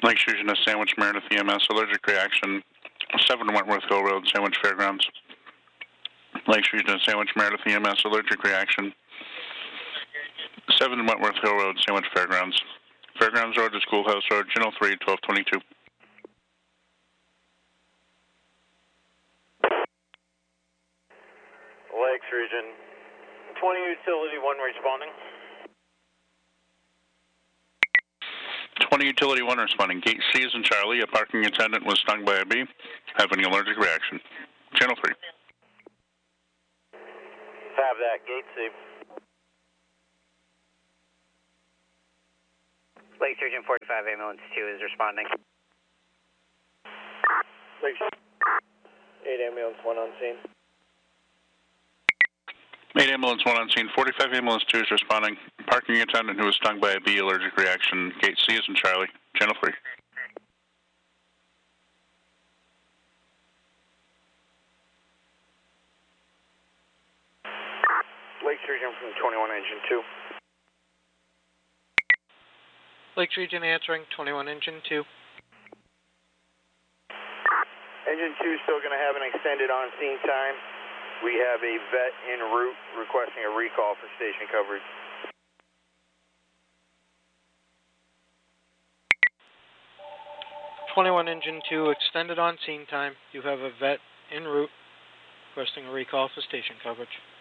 Lakes Region of Sandwich, Meredith EMS, allergic reaction, 7 Wentworth Hill Road, Sandwich Fairgrounds. Lakes Region of Sandwich, Meredith EMS, allergic reaction, 7 Wentworth Hill Road, Sandwich Fairgrounds. Fairgrounds Road to Schoolhouse Road, Channel 3, 1222. Lakes Region, 20 Utility 1 responding. 20 Utility 1 responding. Gate C is in Charlie. A parking attendant was stung by a bee, having an allergic reaction. Channel 3. Have that, Gate C. Lakes Region 45 Ambulance 2 is responding. Lakes 8 Ambulance 1 on scene. 8 Ambulance 1 on scene. 45 Ambulance 2 is responding. Parking attendant who was stung by a bee, allergic reaction. Gate C is in Charlie. Channel 3. Lakes Region from 21 Engine 2. Lakes Region answering, 21 Engine 2. Engine 2 is still going to have an extended on-scene time. We have a vet en route requesting a recall for station coverage. Engine 2, extended on scene time. You have a vet en route requesting a recall for station coverage.